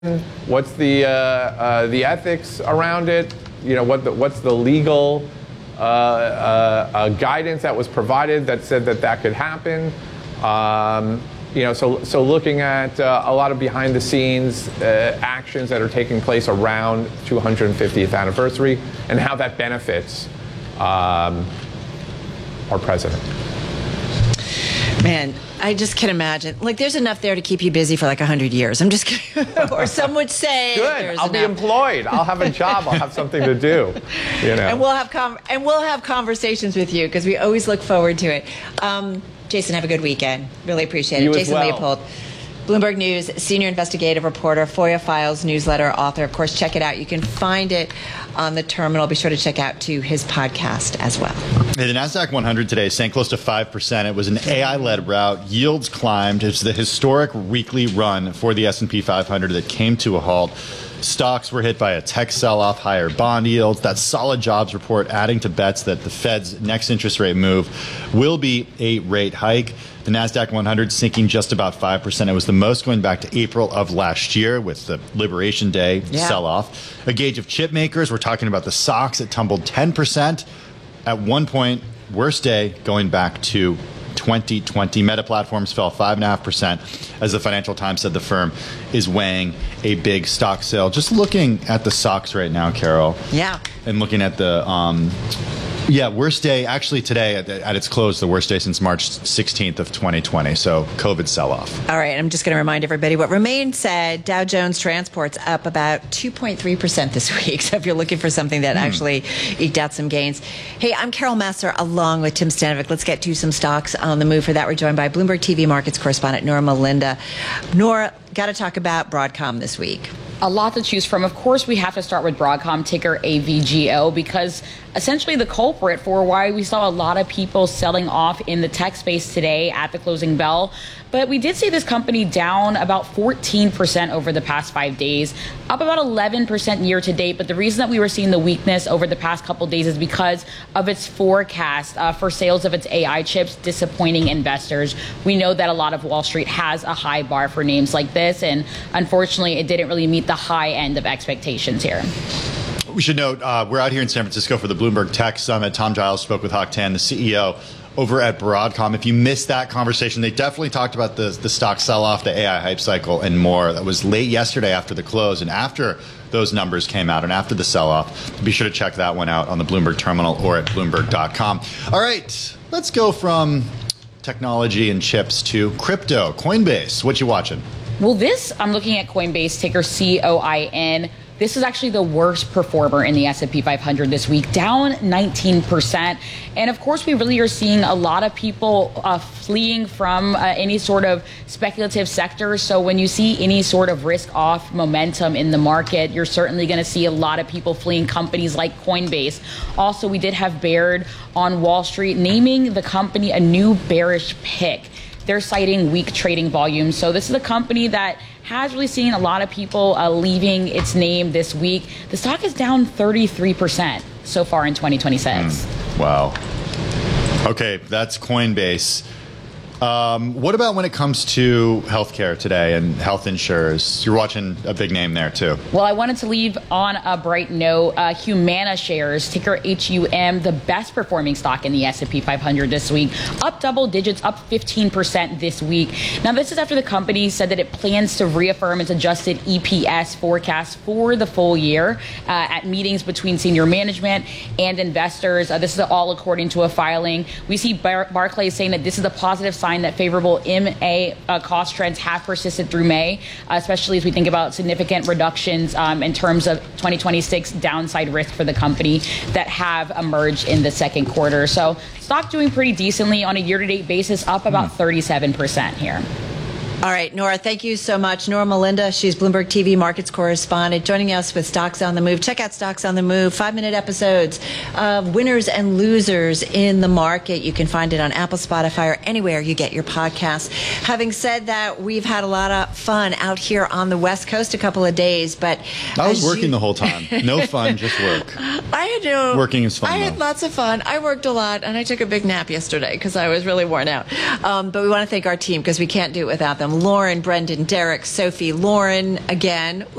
What's the ethics around it? You know, what's the legal guidance that was provided that said that could happen? You know, so looking at a lot of behind the scenes actions that are taking place around 250th anniversary and how that benefits our president. Man, I just can imagine. Like, there's enough there to keep you busy for like 100 years. I'm just kidding. Or some would say, good. I'll be employed. I'll have a job. I'll have something to do. You know. And we'll have conversations with you because we always look forward to it. Jason, have a good weekend. Really appreciate it. You Jason as well. Leopold, Bloomberg News senior investigative reporter, FOIA Files newsletter author. Of course, check it out. You can find it on the terminal. Be sure to check out his podcast as well. The NASDAQ 100 today sank close to 5%. It was an AI-led rout. Yields climbed. It's the historic weekly run for the S&P 500 that came to a halt. Stocks were hit by a tech sell-off, higher bond yields. That solid jobs report adding to bets that the Fed's next interest rate move will be a rate hike. The NASDAQ 100 sinking just about 5%. It was the most going back to April of last year with the Liberation Day sell-off. A gauge of chip makers. We're talking about the SOX. It tumbled 10%. At one point, worst day going back to 2020. Meta Platforms fell 5.5% as the Financial Times said the firm is weighing a big stock sale. Just looking at the SOX right now, Carol. Yeah. And looking at the worst day actually today at its close, the worst day since March 16th of 2020. So COVID sell-off. All right, I'm just going to remind everybody what Romain said. Dow Jones Transport's up about 2.3% this week. So if you're looking for something that actually eked out some gains. Hey, I'm Carol Massar along with Tim Stanovic. Let's get to some stocks on the move. For that, we're joined by Bloomberg TV Markets correspondent Nora Melinda. Nora, got to talk about Broadcom this week. A lot to choose from. Of course, we have to start with Broadcom, ticker AVGO, because essentially the culprit for why we saw a lot of people selling off in the tech space today at the closing bell. But we did see this company down about 14% over the past 5 days, up about 11% year to date. But the reason that we were seeing the weakness over the past couple days is because of its forecast for sales of its AI chips disappointing investors. We know that a lot of Wall Street has a high bar for names like this, and unfortunately, it didn't really meet the high end of expectations here. We should note, we're out here in San Francisco for the Bloomberg Tech Summit. Tom Giles spoke with Hock Tan, the CEO over at Broadcom. If you missed that conversation, they definitely talked about the stock sell-off, the AI hype cycle, and more. That was late yesterday after the close and after those numbers came out and after the sell-off. Be sure to check that one out on the Bloomberg terminal or at Bloomberg.com. All right, let's go from technology and chips to crypto. Coinbase, what you watching? Well, I'm looking at Coinbase, ticker COIN. This is actually the worst performer in the S&P 500 this week, down 19%. And of course, we really are seeing a lot of people fleeing from any sort of speculative sector. So when you see any sort of risk-off momentum in the market, you're certainly going to see a lot of people fleeing companies like Coinbase. Also, we did have Baird on Wall Street naming the company a new bearish pick. They're citing weak trading volumes. So this is a company that has really seen a lot of people leaving its name this week. The stock is down 33% so far in 2026. Wow. Okay, that's Coinbase. What about when it comes to healthcare today and health insurers? You're watching a big name there, too. Well, I wanted to leave on a bright note. Humana shares, ticker HUM, the best performing stock in the S&P 500 this week, up double digits, up 15% this week. Now, this is after the company said that it plans to reaffirm its adjusted EPS forecast for the full year at meetings between senior management and investors. This is all according to a filing. We see Barclays saying that this is a positive sign that favorable MA cost trends have persisted through May, especially as we think about significant reductions in terms of 2026 downside risk for the company that have emerged in the second quarter. So stock doing pretty decently on a year-to-date basis, up about 37% here. All right, Nora, thank you so much. Nora Melinda, she's Bloomberg TV Markets correspondent, joining us with Stocks on the Move. Check out Stocks on the Move, 5-minute episodes of winners and losers in the market. You can find it on Apple, Spotify, or anywhere you get your podcasts. Having said that, we've had a lot of fun out here on the West Coast a couple of days, but I was working the whole time. No fun, just work. Working is fun. I had lots of fun. I worked a lot, and I took a big nap yesterday because I was really worn out. But we want to thank our team because we can't do it without them. Lauren, Brendan, Derek, Sophie, Lauren again.